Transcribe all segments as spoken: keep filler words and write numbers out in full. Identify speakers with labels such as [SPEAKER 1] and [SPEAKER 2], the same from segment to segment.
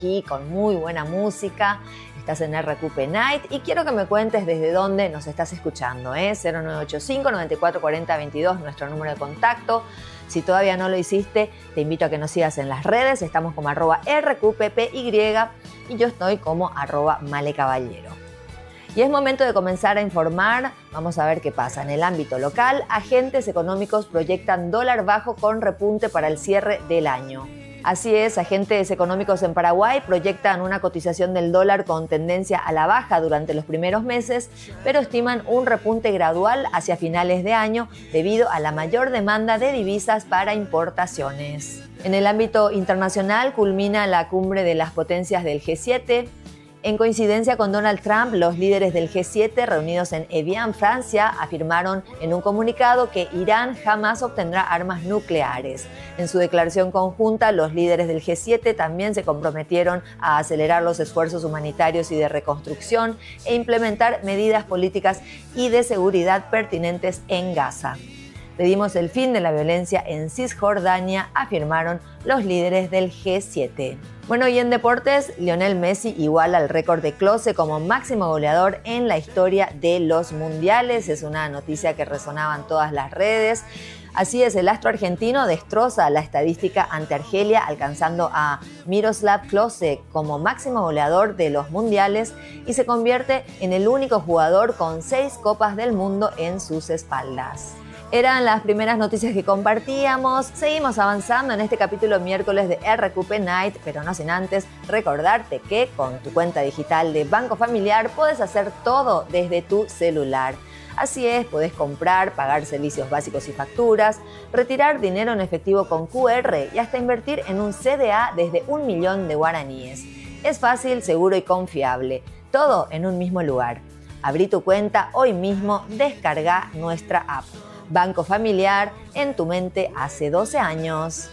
[SPEAKER 1] aquí con muy buena música. Estás en R Q P Night y quiero que me cuentes desde dónde nos estás escuchando, ¿eh? cero nueve ocho cinco, nueve cuatro cuatro cero, veintidós, nuestro número de contacto. Si todavía no lo hiciste, te invito a que nos sigas en las redes. Estamos como arroba R Q P P Y y yo estoy como arroba Male Caballero. Y es momento de comenzar a informar. Vamos a ver qué pasa. En el ámbito local, agentes económicos proyectan dólar bajo con repunte para el cierre del año. Así es, agentes económicos en Paraguay proyectan una cotización del dólar con tendencia a la baja durante los primeros meses, pero estiman un repunte gradual hacia finales de año debido a la mayor demanda de divisas para importaciones. En el ámbito internacional, culmina la cumbre de las potencias del G siete. En coincidencia con Donald Trump, los líderes del G siete reunidos en Evian, Francia, afirmaron en un comunicado que Irán jamás obtendrá armas nucleares. En su declaración conjunta, los líderes del G siete también se comprometieron a acelerar los esfuerzos humanitarios y de reconstrucción e implementar medidas políticas y de seguridad pertinentes en Gaza. Pedimos el fin de la violencia en Cisjordania, afirmaron los líderes del G siete. Bueno, y en deportes, Lionel Messi iguala el récord de Klose como máximo goleador en la historia de los mundiales. Es una noticia que resonaba en todas las redes. Así es, el astro argentino destroza la estadística ante Argelia, alcanzando a Miroslav Klose como máximo goleador de los mundiales y se convierte en el único jugador con seis copas del mundo en sus espaldas. Eran las primeras noticias que compartíamos. Seguimos avanzando en este capítulo miércoles de R Q P Night, pero no sin antes recordarte que con tu cuenta digital de Banco Familiar puedes hacer todo desde tu celular. Así es, podés comprar, pagar servicios básicos y facturas, retirar dinero en efectivo con Q R y hasta invertir en un C D A desde un millón de guaraníes. Es fácil, seguro y confiable. Todo en un mismo lugar. Abrí tu cuenta hoy mismo, descarga nuestra app. Banco Familiar, en tu mente hace doce años.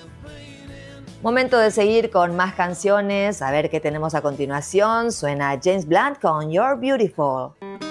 [SPEAKER 1] Momento de seguir con más canciones. A ver qué tenemos a continuación. Suena James Blunt con You're Beautiful.